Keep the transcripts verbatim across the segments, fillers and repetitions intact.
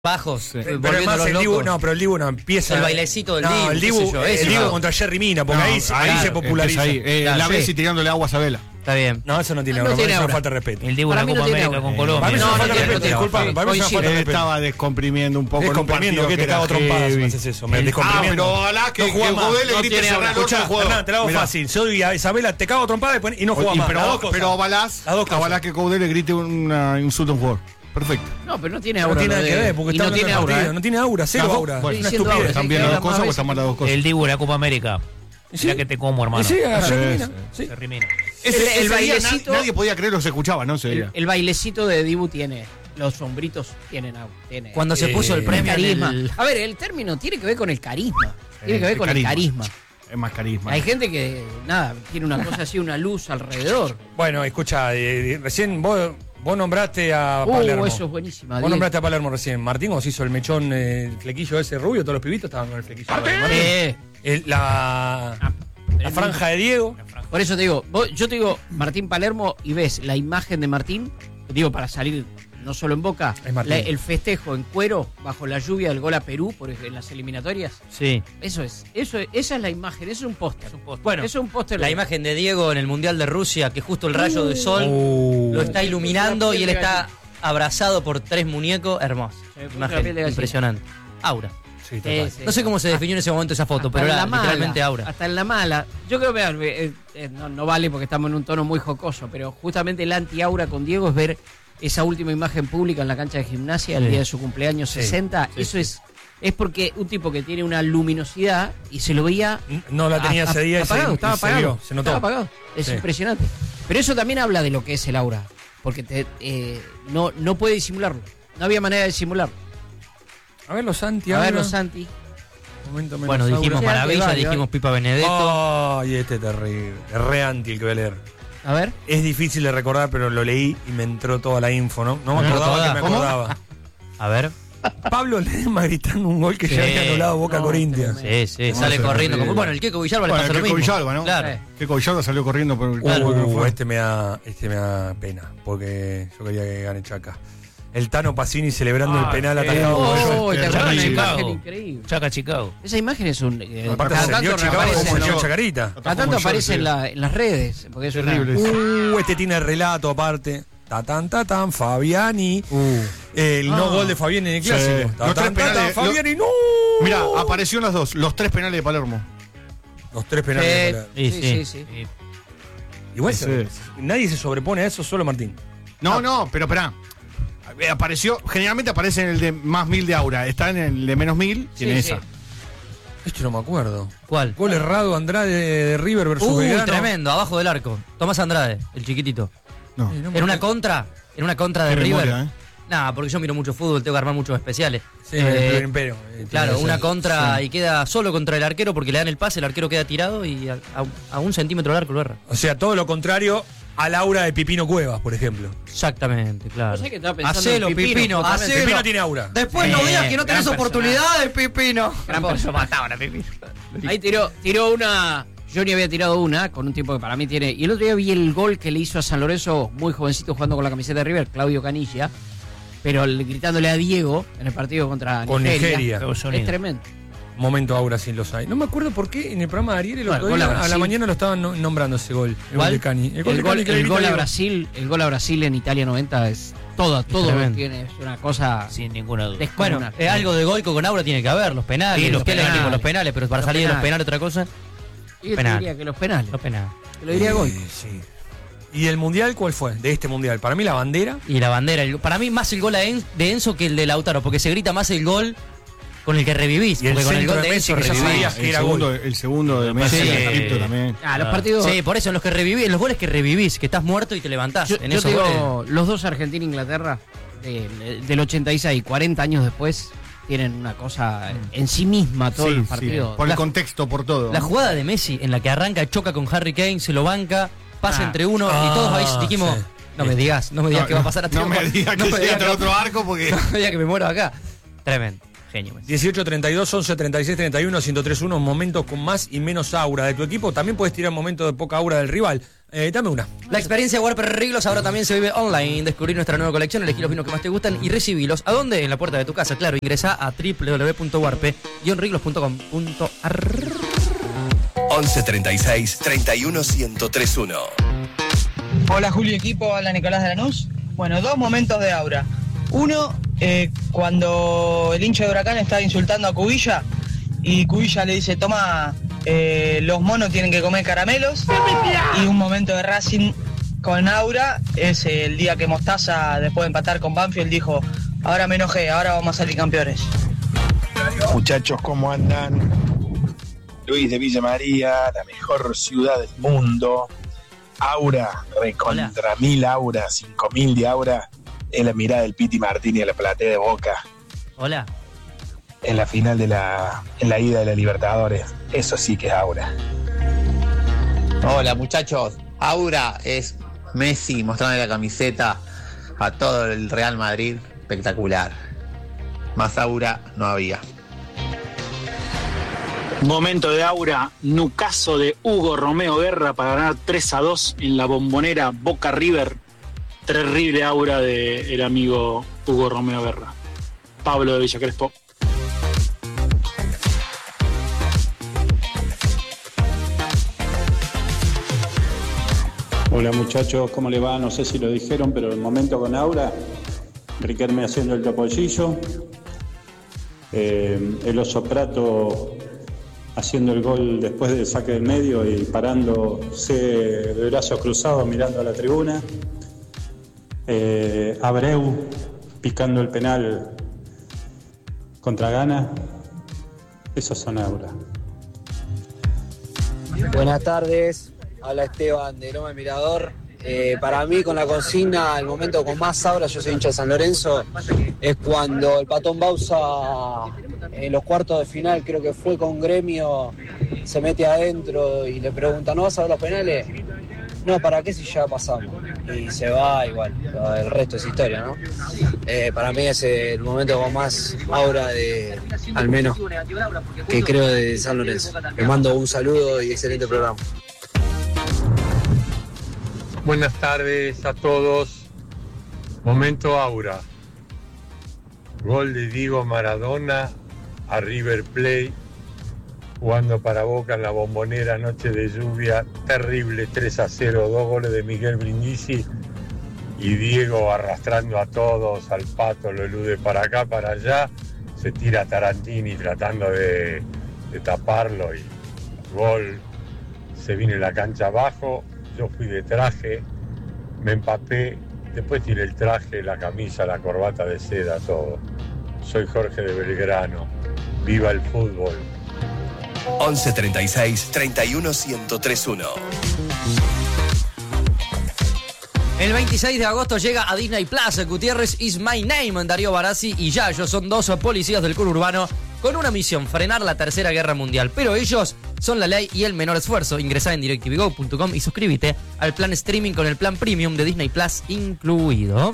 bajos, Sí. eh, Pero además el Dibu, no, pero el Dibu no empieza. El bailecito del no, Dibu, el qué Dibu, sé yo, el ese Dibu no. contra Jerry Mina, porque No, ahí, se- ahí claro, se populariza. Ahí. Eh, Claro, la sí. Messi tirándole agua a Sabela. Está bien. No, eso no tiene No aura, tiene eso es aura. falta de respeto. El Dibu Para en mí la no Copa tiene América aura. con Para mí Colombia. eso No, es no falta de tiene- respeto, no tiene disculpa, aura. para mí eso es Coincido. falta de Él respeto. estaba descomprimiendo un poco. en un Descomprimiendo, partido ¿qué te era cago trompada si heavy. me haces eso? Me Ah, descomprimiendo. pero ojalá que, No que jugás más. Godel le No grite tiene cerrar aura. el otro Escuchá, jugador. Hernán, te la hago Mirá. fácil. Soy a Isabela, te cago trompada y pon- y no jugás Y- más. pero, Las dos cosas. pero avalás, Las dos cosas. avalás que Godel le grite una insulto a un jugador. Perfecto. No, pero no tiene No aura. tiene nada lo que de- ver, porque y está no hablando tiene del aura. partido. ¿eh? No tiene aura, cero Las dos- aura. bueno, Es una diciendo aura, estupidez. Están sí, bien que las habla dos cosas más o están mal las dos cosas. El Dibu en la Copa América. Mira que te como, hermano. Sí, a Sí, Jerry sí. Mina, sí. Se rimina. Ese, El- el ese día bailecito- na- nadie podía creer lo que se escuchaba, ¿no? Ese El, día. el bailecito de Dibu tiene. Los sombritos tienen aura. Tiene, Cuando se Eh, puso el premio en carisma. el... A ver, el término tiene que ver con el carisma. Tiene Eh, que ver el con el carisma. Es más carisma. Hay gente que, nada, tiene una cosa así, una luz alrededor. Bueno, escucha, eh, recién vos, vos nombraste a Uh, Palermo. eso es buenísima. Vos nombraste a Palermo recién. Martín os hizo el mechón, eh, el flequillo ese rubio, todos los pibitos estaban con el flequillo. de Martín. Eh, El- la, la franja de Diego. por eso te digo, vos- yo te digo Martín Palermo y ves la imagen de Martín, te digo para salir no solo en Boca, Es Martín. la- el festejo en cuero bajo la lluvia del gol a Perú por ejemplo, en las eliminatorias. Sí. Eso es, eso es, esa es la imagen, eso es un póster. Bueno, eso es un póster. la de- imagen de Diego en el Mundial de Rusia, que justo el rayo de sol Uh. lo está iluminando y él está abrazado por tres muñecos. Hermoso. Se me puso la Imagen piel de gallina. impresionante. Aura. Sí, Sí, total. sí. No sé cómo se definió en ese momento esa foto, Hasta pero en era la mala, literalmente aura. Hasta en la mala. Yo creo que eh, eh, no, no vale porque estamos en un tono muy jocoso, pero justamente el anti-aura con Diego es ver esa última imagen pública en la cancha de gimnasia el Sí. día de su cumpleaños Sí, sesenta. sí, Eso sí. es es porque un tipo que tiene una luminosidad y se lo veía No la tenía a- ese día y se- apagado, y estaba se apagado, vio, se notó. estaba apagado. Es Sí. impresionante. Pero eso también habla de lo que es el aura, porque te, eh, no, no puede disimularlo. No había manera de disimularlo. A ver los Santi. A ver, ahora. los Santi. Momento menos Bueno, aura. dijimos Sí, Maravilla, vale, dijimos vale. Pipa Benedetto. Ay, este es terrible. Es re anti el que voy a leer. A ver. Es difícil de recordar, pero lo leí y me entró toda la info, ¿no? No me ¿Me entró acordaba toda? que me ¿Cómo? acordaba. A ver. Pablo Ledesma gritando un gol que Sí. ya había anulado Boca No, Corinthians. Sí, sí, No, sale se corriendo. ríe. Como, bueno, el Keco Villalba le Bueno, pasa el lo Keco mismo. Villalba, ¿no? Claro. Sí. Que Villalba salió corriendo por el Claro. por el Uh, fue. este me da, este me da pena, porque yo quería que gane Chaca. El Tano Pacini celebrando Ah, el penal sí. atajado por Oh, Goyo. ¿te Chaca acordás? Una Chicago. imagen increíble. Chaca Chicago. Esa imagen es un. eh, Aparte cada se tanto dio Chicago reaparece como en dio la- Chacarita. cada tanto aparece en, la- en las redes. Porque es una- Terrible. Uh, este tiene relato aparte. Tatán, tatán, Fabiani. Uh. El no Ah. gol de Fabiani en el Sí. clásico. Los Tatán, tres penales, tatán, lo- Fabiani, no. Mira, aparecieron las dos, los tres penales de Palermo. Los tres penales. de Sí, Palermo. Sí, sí, sí. sí, sí. Igual Sí. se- nadie se sobrepone a eso, solo Martín. No, no, pero esperá. Eh, Apareció, generalmente aparece en el de más mil de aura. Está en el de menos mil, tiene sí. esa. Esto no me acuerdo. ¿Cuál? Gol errado Andrade de River versus Uy, Belgrano. tremendo, abajo del arco. Tomás Andrade, el chiquitito. No. Eh, no me En una acuerdo. contra, en una contra de Qué River. memoria, ¿eh? Nah, porque yo miro mucho fútbol, tengo que armar muchos especiales. Sí, Eh, el imperio. Eh, Claro, tiene una razón. contra Sí. y queda solo contra el arquero porque le dan el pase, el arquero queda tirado y a, a- a un centímetro del arco lo erra. O sea, todo lo contrario a Laura de Pipino Cuevas, por ejemplo. Exactamente, claro. Vos sabés que estaba pensando Hacelo, en Pipino, Pipino, justamente. hacelo. Pipino tiene aura. Después no Eh, digas que no tenés gran oportunidades, Pipino. Gran persona. Ahí tiró, tiró una. Johnny había tirado una con un tipo que para mí tiene. Y el otro día vi el gol que le hizo a San Lorenzo, muy jovencito, jugando con la camiseta de River, Claudio Canilla. Pero el- gritándole a Diego en el partido contra Con Nigeria. Nigeria. Es tremendo. Momento aura sin los hay. No me acuerdo por qué en el programa de Ariel el Bueno, otro gol a día, a la Brasil. mañana lo estaban no- nombrando ese gol. El gol ¿Cuál? de Cani. El, de gol, Cani que el le gol grita a Diego. Brasil, el gol a Brasil en Italia noventa es todo, todo lo tremendo. tiene, es una cosa Sin ninguna duda. Bueno, descomunal. eh, algo de gol con aura tiene que haber, los penales, Sí, los, los penales, penales. los penales, pero para Los salir de los penales. penales otra cosa, Y yo te penal. diría que los penales. los penales. Te lo diría gol. Sí, sí. ¿Y el mundial cuál fue? De este mundial. Para mí la bandera. Y la bandera, el- para mí más el gol a En- de Enzo que el de Lautaro, porque se grita más el gol con el que revivís, Y el porque con el centro gol de de Messi Enzo que ya revivís. sabías que El era segundo, gol. el segundo de Messi Sí. en Egipto también. Ah, los Ah, partidos. Sí, por eso, en los que revivís, en los goles que revivís, que estás muerto y te levantás. Yo, en yo esos te goles. digo, los dos Argentina-Inglaterra del, del ochenta y seis, cuarenta años después, tienen una cosa en sí misma todo Sí, el sí, partido. por el La- contexto, por todo. La ¿no? jugada de Messi en la que arranca, choca con Harry Kane, se lo banca, pasa Ah. entre uno Ah, y todos ahí dijimos, sí. no me digas, no me digas No, que va a no, pasar a No me digas que no me llega digas hasta el otro arco porque. no me digas que me muero acá. Tremendo. Genio Messi. dieciocho treinta y dos, once treinta y seis, treinta y uno, ciento tres punto uno, momentos con más y menos aura de tu equipo. También puedes tirar momentos de poca aura del rival. Eh, dame una. La experiencia de Warper Riglos ahora también se vive online. Descubrir nuestra nueva colección, elegir los vinos que más te gustan y recibirlos. ¿A dónde? En la puerta de tu casa, claro. Ingresa a doble u doble u doble u punto warpe guion riglos punto com punto a r. once treinta y seis, treinta y uno, ciento tres punto uno. Hola Julio equipo, hola Nicolás de Lanús. Bueno, dos momentos de aura. Uno, eh, cuando el hincha de Huracán estaba insultando a Cubilla y Cubilla le dice, toma, eh, los monos tienen que comer caramelos. Y un momento de Racing con aura es el día que Mostaza, después de empatar con Banfield, dijo, ahora me enojé, ahora vamos a salir campeones. Muchachos, ¿cómo andan? Luis de Villa María, la mejor ciudad del mundo. Aura, recontra Hola. mil aura, cinco mil de aura. Es la mirada del Piti Martínez a la platea de Boca Hola. en la final de la, en la ida de la Libertadores. Eso sí que es aura. Hola muchachos, aura es Messi mostrando la camiseta a todo el Real Madrid, espectacular. Más aura no había. Momento de aura, nucazo de Hugo Romeo Guerra para ganar tres a dos en la Bombonera Boca River. Terrible aura del amigo Hugo Romeo Guerra. Pablo de Villa Crespo. Hola muchachos, ¿cómo le va? No sé si lo dijeron, pero el momento con aura, Riquelme haciendo el topollillo, eh, el Oso Prato haciendo el gol después del saque del medio y parándose de brazos cruzados mirando a la tribuna, eh, Abreu picando el penal contra Ghana. Esos son aura. Buenas tardes, habla Esteban de Loma del Mirador. Eh, para mí, con la consigna, el momento con más aura, yo soy hincha de San Lorenzo, es cuando el Patón Bausa en los cuartos de final, creo que fue con Gremio, se mete adentro y le pregunta, ¿no vas a ver los penales? No, ¿para qué si ya pasamos? Y se va igual, el resto es historia, ¿no? Eh, para mí es el momento con más aura de, al menos, que creo de San Lorenzo. Les mando un saludo y excelente programa. Buenas tardes a todos. Momento aura. Gol de Diego Maradona a River Plate, jugando para Boca en la Bombonera, noche de lluvia, terrible, tres a cero, dos goles de Miguel Brindisi y Diego arrastrando a todos, al Pato lo elude para acá, para allá, se tira a Tarantini tratando de, de taparlo y gol, se viene la cancha abajo. Yo fui de traje, me empapé, después tiré el traje, la camisa, la corbata de seda, todo. Soy Jorge de Belgrano, viva el fútbol. once treinta y seis, treinta y uno, ciento tres punto uno. El veintiséis de agosto llega a Disney Plus Gutiérrez is my name. Darío Barassi y Yayo son dos policías del conurbano con una misión, frenar la tercera guerra mundial. Pero ellos son la ley y el menor esfuerzo. Ingresá en directv go punto com y suscríbete al plan streaming con el plan premium de Disney Plus incluido.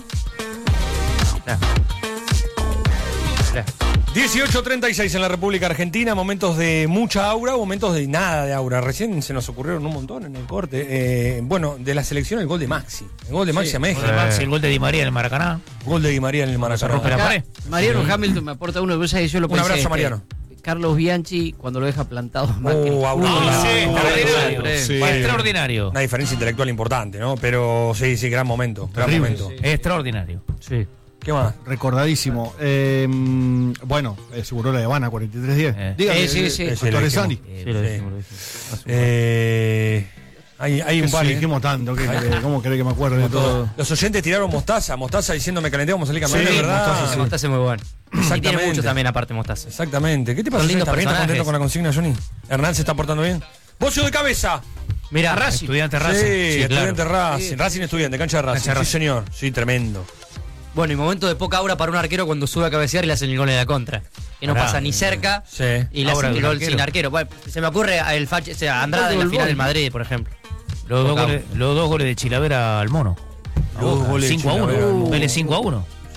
dieciocho treinta y seis en la República Argentina, momentos de mucha aura, momentos de nada de aura. Recién se nos ocurrieron un montón en el corte. Eh, bueno, de la selección el gol de Maxi. El gol de Maxi Sí, a México. el gol de Maxi, el gol de Di María en el Maracaná. Gol de Di María en el Maracaná. rompe la pared. Mariano Sí. Hamilton me aporta uno de cosas que yo lo Un pensé. abrazo, este, Mariano. Carlos Bianchi cuando lo deja plantado. Macri. Oh, aura. Uh, Ah, sí, sí, extraordinario. sí. Extraordinario. Una diferencia intelectual importante, ¿no? Pero sí, sí, gran momento. Gran Terrible. momento. Extraordinario. Sí. ¿Qué más? Recordadísimo. Eh, bueno, eh, seguro la de Habana, cuarenta y tres diez. Eh. Dígame, Sí, sí, sí. eh, Sí, lo Torresani. dijimos. Sí, lo Sí. dijimos, lo dijimos. Eh, hay, hay un Que par. sí, ¿eh? dijimos tanto. que- que- ¿Cómo querés que me acuerde de todo? Los oyentes tiraron mostaza, mostaza diciendo me calenté, vamos a salir campeones, Sí, ¿verdad? mostaza, sí. Mostaza es muy bueno. Y Exactamente. tiene mucho también aparte Mostaza. Exactamente. ¿Qué te pasa? Son lindos ¿Está bien? ¿Estás personajes. contento con la consigna, Johnny? ¿Hernán se está portando bien? ¡Bocio de cabeza! Mira, Racing. Estudiante Sí, Racing. estudiante Racing. Racing estudiante, cancha de Racing. Cancha de Sí, señor. Sí, tremendo. Bueno, y momento de poca aura para un arquero cuando sube a cabecear y le hacen el gol en la contra. Que no Pará. pasa ni cerca Sí. y le Aura hacen el de un gol arquero. sin arquero. Bueno, se me ocurre el Fache, o sea, Andrade en la Gol, final gol. del Madrid, por ejemplo. Los dos, Poca goles, los dos goles de Chilavera al mono. Los dos goles de cinco a uno. Chilavera. Vélez cinco a uno.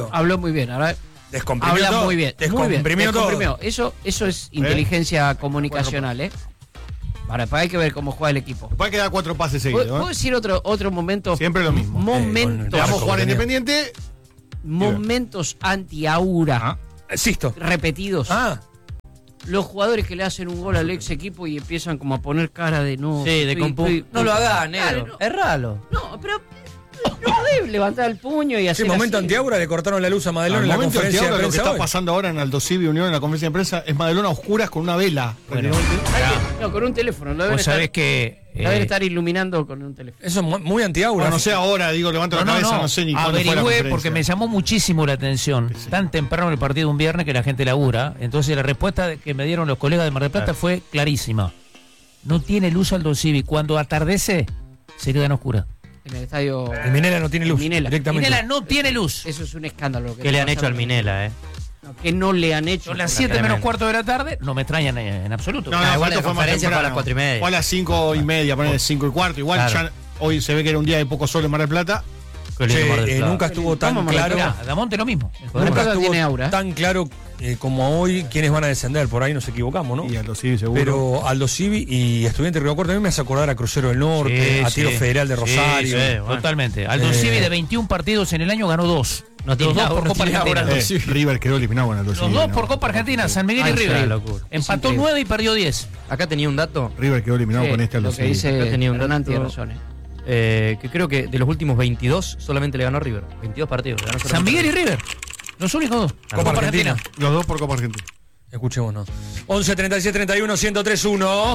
Danilo. Habló muy bien. Ahora Descomprimió Habla todo. muy bien. Muy bien. Descomprimió todo. Descomprimió. Eso, eso es inteligencia comunicacional, ¿eh? Ahora, hay que ver cómo juega el equipo. Puede quedar cuatro pases ¿Puedo, seguidos. ¿puedo ¿eh? decir otro, otro momento? Siempre lo mismo. Momentos. Eh, Vamos a jugar Independiente. Momentos anti-aura. Ah. Existo. Repetidos. Ah. Los jugadores que le hacen un gol al ex equipo y empiezan como a poner cara de no. Sí, de estoy- compu- estoy- No lo hagas, Dale, negro. no. Erralo. No, pero no podés levantar el puño y Sí, hacer momento así. antiaura, le cortaron la luz a Madelón Al en la momento conferencia de antiaura, lo que prensa está hoy. pasando ahora en Aldo Civi Unión en la conferencia de prensa es Madelón a oscuras con una vela. Bueno, No, con un teléfono. Lo deben vos estar, sabés que. deben eh, estar iluminando con un teléfono. Eso es mu- muy antiaura. Bueno, no sé ahora, digo, levanto No, la no, cabeza, no, no sé ni cuándo fue la averigüé conferencia. porque me llamó muchísimo la atención. Tan temprano en el partido un viernes que la gente labura. Entonces la respuesta que me dieron los colegas de Mar del Plata fue clarísima. No tiene luz Aldo Civi. Cuando atardece, se queda en oscura. En el estadio. El Minela no tiene luz. Minela. Directamente. Minela no tiene luz. Eso es un escándalo. lo que ¿Qué le está han hecho al pasando. Minela, eh? No, que no le han hecho. Son las Una siete menos tremenda. cuarto de la tarde. No me extrañan en, en absoluto. No, Ah, no, igual esto la fue más conferencia fue a las temprano. cuatro y media. Fue a las cinco y media, poner cinco y cuarto. Igual Claro. ya hoy se ve que era un día de poco sol en Mar del Plata. Qué lindo Che, Mar del eh, Plata. nunca estuvo tan ¿Cómo Mar del claro. Plata? Damonte lo mismo. Mar del Nunca Plata estuvo tiene aura. tan claro eh, como hoy quiénes van a descender. Por ahí nos equivocamos, ¿no? Y Aldo Civi seguro. Pero Aldo Civi y Estudiante de Río Cuarto a mí me hace acordar a Crucero del Norte, Sí, a Tiro sí. Federal de Sí, Rosario. sí, totalmente. Aldo Eh, Civi de veintiún partidos en el año ganó dos. No tiene Los dos aura, por no Copa tiene aura, Argentina. Aldo Civi. Eh, River quedó eliminado con Aldo Los Civi. dos no. por Copa Argentina, San Miguel Ah, y es River. una locura. Empató increíble. nueve y perdió diez. Acá tenía un dato River quedó eliminado Sí, con este Aldo lo que Civi. dice Yo tenía un Hernán dato. tiene razón. eh. eh, que creo que de los últimos veintidós solamente le ganó a River. veintidós partidos. le ganó San solamente Miguel y a River. Los únicos dos. Copa Argentina. Los dos por Copa Argentina. Escuchémonos. once, treinta y siete, treinta y uno, ciento tres, uno.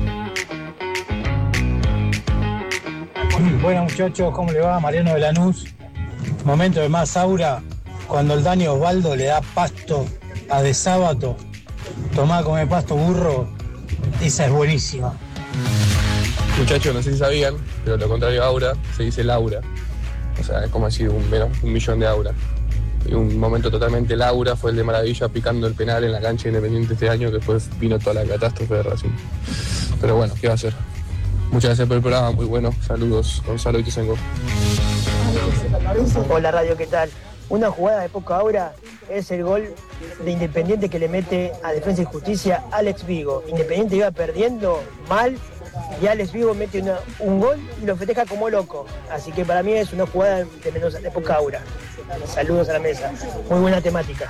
Bueno muchachos, ¿cómo le va? Mariano de Lanús. Momento de más aura, cuando el Dani Osvaldo le da pasto a De Sábato. Tomá, come pasto burro. Esa es buenísima. Muchachos, no sé si sabían, pero lo contrario a aura se dice Laura. O sea, es como decir un, menos, un millón de aura. Y un momento totalmente Laura fue el de Maravilla picando el penal en la cancha Independiente este año, que después vino toda la catástrofe de Racing. Pero bueno, ¿qué va a hacer? Muchas gracias por el programa, muy bueno. Saludos, Gonzalo Ituzengo. Hola Radio, ¿qué tal? Una jugada de poca aura es el gol de Independiente que le mete a Defensa y Justicia Alex Vigo. Independiente iba perdiendo mal y Alex Vigo mete una- un gol y lo festeja como loco. Así que para mí es una jugada de, menos, de poca aura. Saludos a la mesa. Muy buena temática.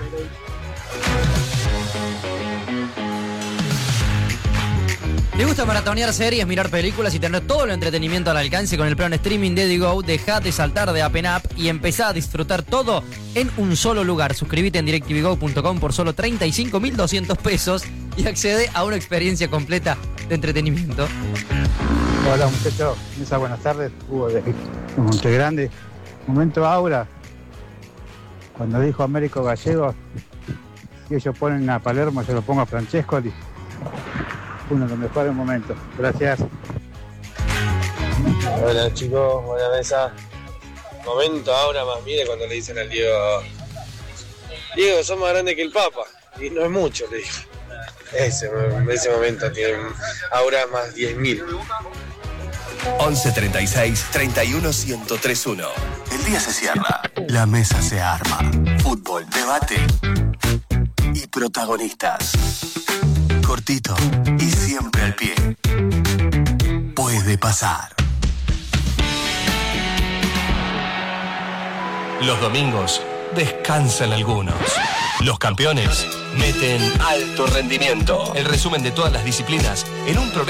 ¿Te gusta maratonear series, mirar películas y tener todo el entretenimiento al alcance con el plan streaming de Digo? Deja de saltar de app en app y empezá a disfrutar todo en un solo lugar. Suscríbete en directv go punto com por solo treinta y cinco mil doscientos pesos y accede a una experiencia completa de entretenimiento. Hola muchachos, mesa, buenas tardes. Hugo de Monte Grande. Momento aura. Cuando dijo Américo Gallego, si ellos ponen a Palermo, yo lo pongo a Francescoli. Uno de los mejores momentos. Gracias. Hola chicos, buena mesa. Momento ahora más, mire cuando le dicen al Diego, Diego, sos más grande que el Papa. Y no es mucho, le dijo. Ese, ese momento tiene ahora más diez mil. once treinta y seis, treinta y uno, ciento tres uno. El día se cierra, la mesa se arma. Fútbol, debate y protagonistas. Cortito y siempre al pie. Puede pasar. Los domingos descansan algunos. Los campeones meten alto rendimiento. El resumen de todas las disciplinas en un programa